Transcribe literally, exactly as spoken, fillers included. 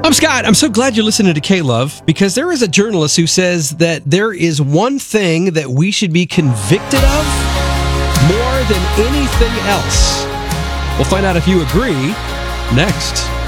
I'm Scott. I'm so glad you're listening to K-Love, because there is a journalist who says that there is one thing that we should be convicted of more than anything else. We'll find out if you agree next.